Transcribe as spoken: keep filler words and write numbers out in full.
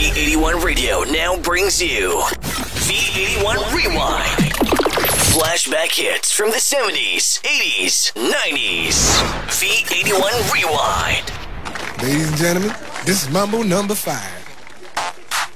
V eighty-one Radio now brings you V eighty-one Rewind. Flashback hits from the seventies, eighties, nineties. V eighty-one Rewind. Ladies and gentlemen, this is Mambo number five.